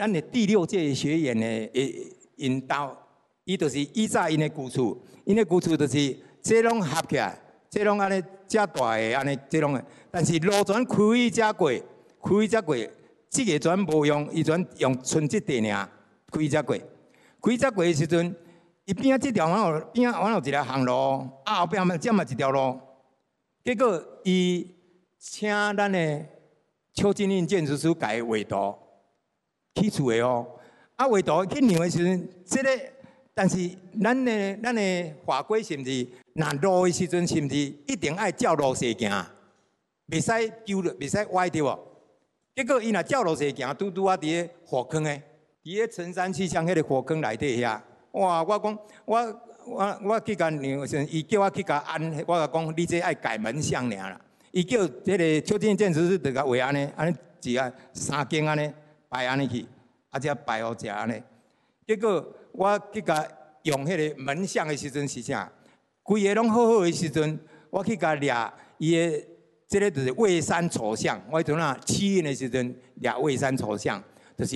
咱的第6届学员呢，引导，伊就是依照因的故事，因的故事就是这拢合起来，这拢安尼遮大个安尼，这拢，但是路船开遮过，这个船无用，伊船用春节地尔开遮过，开遮过的时阵，伊边仔这条边仔有一条航路，后壁嘛这嘛一条路，结果伊请咱的邱金印建筑师改画图。起厝的哦，画图去量的时阵，这个，但是咱的法规是毋是？若路的时阵是毋是一定爱照路线行？袂使纠，袂使歪对无？结果伊若照路线行，拄啊伫个火坑诶，伫个陈山气象迄个火坑内底遐，哇！我讲我去甲量时，伊叫我去甲按，我甲讲你这爱改门向尔啦。伊叫迄个邱金建筑师就甲画安尼一啊3间安尼。摆安尼去，才摆好食安尼。结果我去甲用迄个门向的时阵是啥？规个拢好好的时阵，我去甲掠伊的，这个就是蔚山丑相。我迄阵啊7印的时阵掠蔚山丑相，就是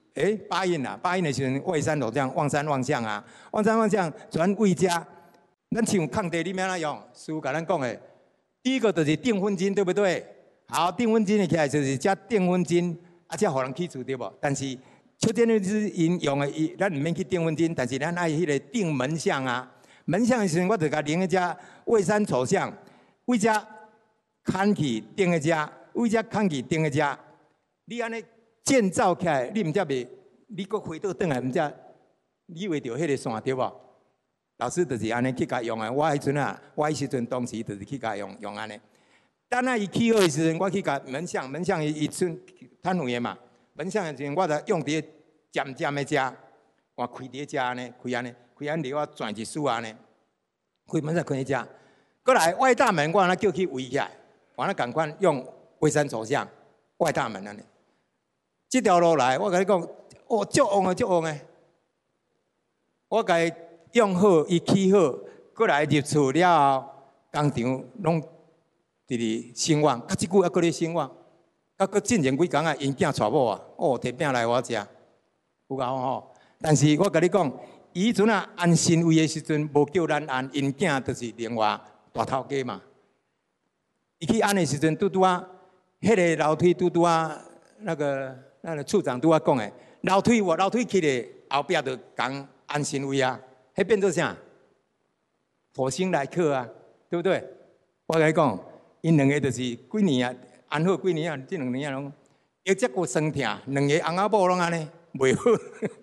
8印啦，8印的时阵蔚山丑相，望山望向啊，望山望向全魏家。咱像抗地你要哪用？师傅甲咱讲的，第一个就是订婚金，对不对？好，订婚金的起来就是加订婚金。才互人起厝对无？但是邱建律师因用的，咱唔免去订婚金，但是咱爱迄个订门向啊。门向的时阵，我就甲另一只蔚山丑相，为只看去订一只，为只看去订一只。你安尼建造起来，你唔则袂，你搁回倒转来，唔则你画着迄个线对无？老师就是安尼去甲用的。我迄阵啊，我迄时阵当时就是去甲用安尼。等啊，伊起好的时阵，我去甲门向伊剩摊位嘛。门向的时阵，我就用伫尖尖的遮，我开伫遮安尼，开安尼，我转一丝安尼，开门向开伫遮。过来外大门，我安尼叫去围起来，我安尼赶快用蔚山丑相外大门安尼。这条路来，我甲你讲，哦，足旺的。我甲伊用好，伊起好，过来入厝了后，工厂拢。伫咧兴旺，啊，即久还搁咧兴旺，啊，搁进前几工啊，因囝娶某啊，哦，摕饼来我食，有够吼。但是我甲你讲，伊阵啊安身位的时阵，无叫咱安，因囝就是另外大头家嘛。伊去安的时阵，拄啊，迄个楼梯拄啊，那个处长拄啊讲的，楼梯起咧后壁就讲安身位啊，迄变做啥？火星来客啊，对不对？我甲你讲。因两个就是几年啊，安好几年啊，这2年啊拢，又结果生疼，两个翁仔某拢安尼袂好。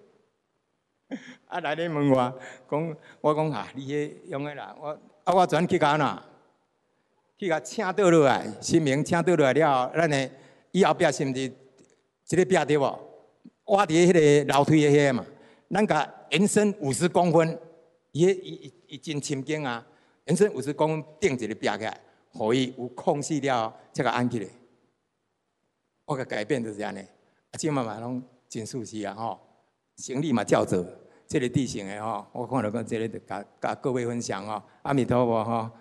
啊来咧问我，我讲啊，你迄用的啦，我转去甲哪，去甲请倒落来，新名请倒落来了后，咱的伊后壁是毋是这个壁对无？挖伫迄个楼梯的迄个嘛，咱甲延伸50公分，伊真深经啊，延伸50公分顶一个壁起来。互伊有空隙了，才甲安起来。我甲改变就是安尼，即嘛嘛拢真舒适啊吼，生理嘛照做，这个地形的吼，我看到讲这个就甲各位分享吼，阿弥陀佛吼。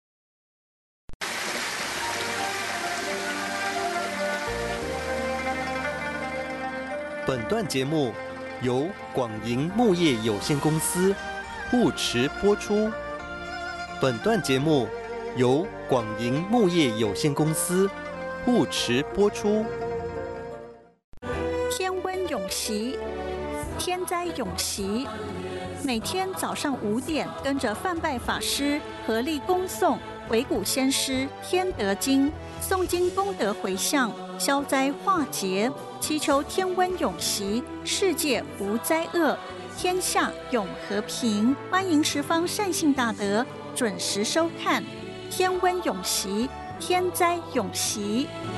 本段节目由广盈木业有限公司护持播出。本段节目。由广盈木业有限公司护持播出。 天温永习，天灾永习。每天早上5点，跟着范拜法师合力恭诵维古先师天德经，诵经功德回向，消灾化劫，祈求天温永习，世界无灾厄，天下永和平。欢迎十方善信大德准时收看。天温永习，天灾永习。